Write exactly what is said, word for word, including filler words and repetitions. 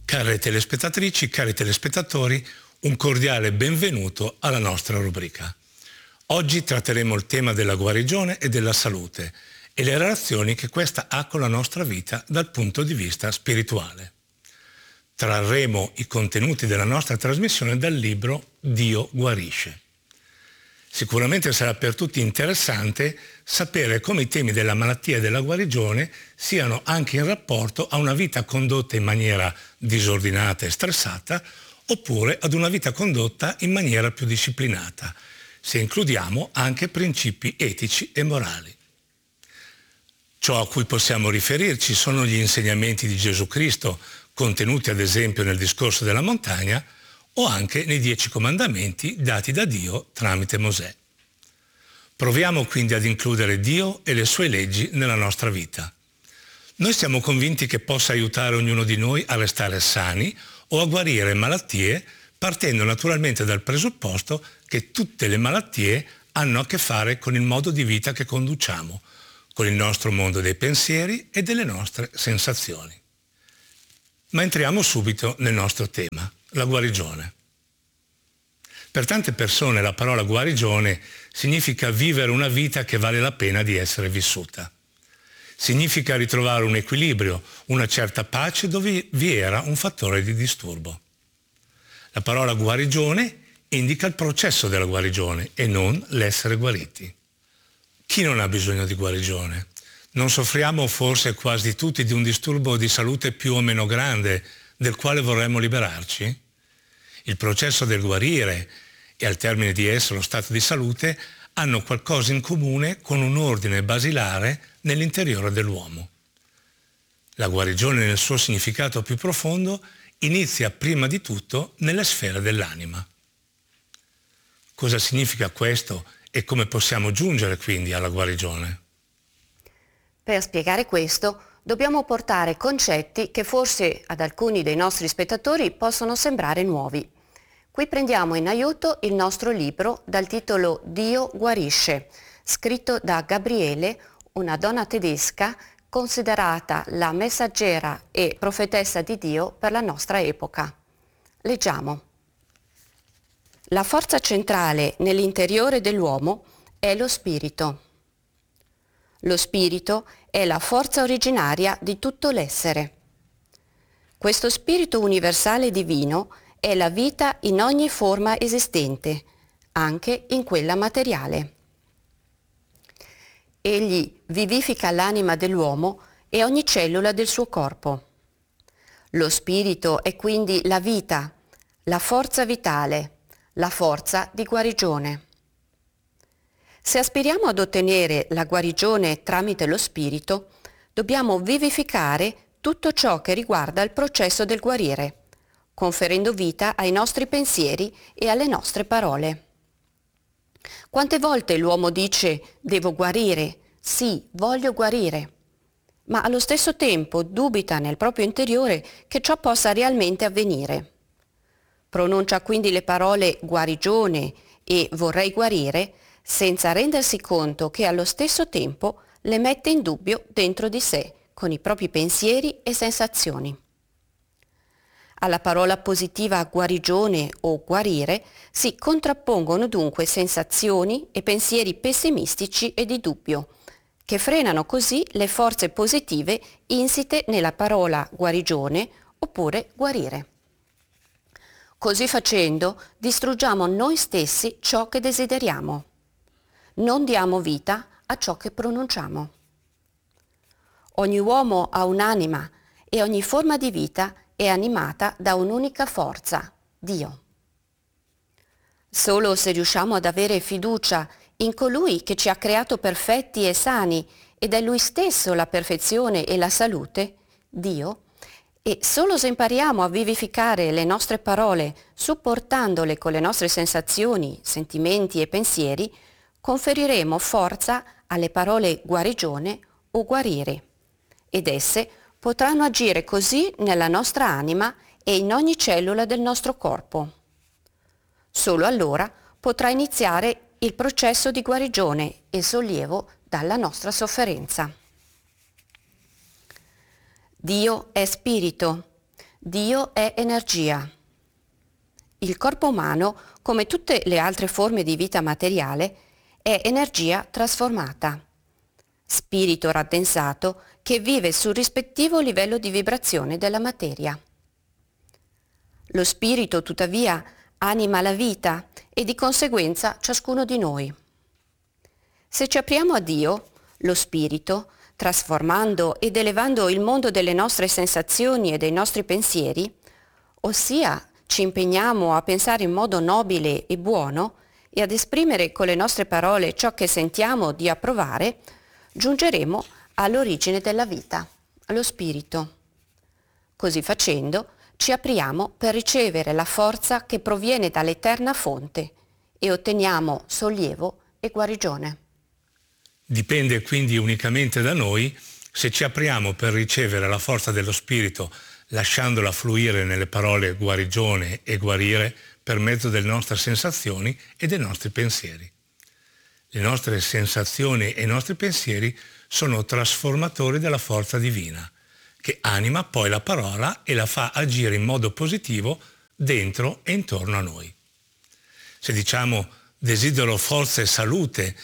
Care telespettatrici, cari telespettatori, un cordiale benvenuto alla nostra rubrica. Oggi tratteremo il tema della guarigione e della salute e le relazioni che questa ha con la nostra vita dal punto di vista spirituale. Trarremo i contenuti della nostra trasmissione dal libro Dio guarisce. Sicuramente sarà per tutti interessante sapere come i temi della malattia e della guarigione siano anche in rapporto a una vita condotta in maniera disordinata e stressata oppure ad una vita condotta in maniera più disciplinata, se includiamo anche principi etici e morali. Ciò a cui possiamo riferirci sono gli insegnamenti di Gesù Cristo, contenuti ad esempio nel discorso della montagna, o anche nei dieci comandamenti dati da Dio tramite Mosè. Proviamo quindi ad includere Dio e le sue leggi nella nostra vita. Noi siamo convinti che possa aiutare ognuno di noi a restare sani o a guarire malattie, partendo naturalmente dal presupposto che tutte le malattie hanno a che fare con il modo di vita che conduciamo, con il nostro mondo dei pensieri e delle nostre sensazioni. Ma entriamo subito nel nostro tema, la guarigione. Per tante persone la parola guarigione significa vivere una vita che vale la pena di essere vissuta. Significa ritrovare un equilibrio, una certa pace dove vi era un fattore di disturbo. La parola guarigione indica il processo della guarigione e non l'essere guariti. Chi non ha bisogno di guarigione? Non soffriamo forse quasi tutti di un disturbo di salute più o meno grande del quale vorremmo liberarci? Il processo del guarire e al termine di esso lo stato di salute hanno qualcosa in comune con un ordine basilare nell'interiore dell'uomo. La guarigione nel suo significato più profondo inizia prima di tutto nelle sfere dell'anima. Cosa significa questo e come possiamo giungere quindi alla guarigione? Per spiegare questo dobbiamo portare concetti che forse ad alcuni dei nostri spettatori possono sembrare nuovi. Qui prendiamo in aiuto il nostro libro dal titolo Dio guarisce, scritto da Gabriele, una donna tedesca considerata la messaggera e profetessa di Dio per la nostra epoca. Leggiamo. La forza centrale nell'interiore dell'uomo è lo spirito. Lo spirito è la forza originaria di tutto l'essere. Questo spirito universale divino è la vita in ogni forma esistente, anche in quella materiale. Egli vivifica l'anima dell'uomo e ogni cellula del suo corpo. Lo spirito è quindi la vita, la forza vitale, la forza di guarigione. Se aspiriamo ad ottenere la guarigione tramite lo spirito, dobbiamo vivificare tutto ciò che riguarda il processo del guarire, conferendo vita ai nostri pensieri e alle nostre parole. Quante volte l'uomo dice «devo guarire», «sì, voglio guarire», ma allo stesso tempo dubita nel proprio interiore che ciò possa realmente avvenire. Pronuncia quindi le parole guarigione e vorrei guarire senza rendersi conto che allo stesso tempo le mette in dubbio dentro di sé con i propri pensieri e sensazioni. Alla parola positiva guarigione o guarire si contrappongono dunque sensazioni e pensieri pessimistici e di dubbio, che frenano così le forze positive insite nella parola guarigione oppure guarire. Così facendo distruggiamo noi stessi ciò che desideriamo. Non diamo vita a ciò che pronunciamo. Ogni uomo ha un'anima e ogni forma di vita è animata da un'unica forza, Dio. Solo se riusciamo ad avere fiducia in colui che ci ha creato perfetti e sani ed è Lui stesso la perfezione e la salute, Dio, e solo se impariamo a vivificare le nostre parole supportandole con le nostre sensazioni, sentimenti e pensieri, conferiremo forza alle parole guarigione o guarire, ed esse potranno agire così nella nostra anima e in ogni cellula del nostro corpo. Solo allora potrà iniziare il processo di guarigione e sollievo dalla nostra sofferenza. Dio è spirito. Dio è energia. Il corpo umano, come tutte le altre forme di vita materiale, è energia trasformata, spirito raddensato che vive sul rispettivo livello di vibrazione della materia. Lo spirito, tuttavia, anima la vita e di conseguenza ciascuno di noi. Se ci apriamo a Dio, lo spirito, trasformando ed elevando il mondo delle nostre sensazioni e dei nostri pensieri, ossia ci impegniamo a pensare in modo nobile e buono e ad esprimere con le nostre parole ciò che sentiamo di approvare, giungeremo all'origine della vita, allo spirito. Così facendo, ci apriamo per ricevere la forza che proviene dall'eterna fonte e otteniamo sollievo e guarigione. Dipende quindi unicamente da noi se ci apriamo per ricevere la forza dello Spirito, lasciandola fluire nelle parole guarigione e guarire per mezzo delle nostre sensazioni e dei nostri pensieri. Le nostre sensazioni e i nostri pensieri sono trasformatori della forza divina, che anima poi la parola e la fa agire in modo positivo dentro e intorno a noi. Se diciamo desidero forza e salute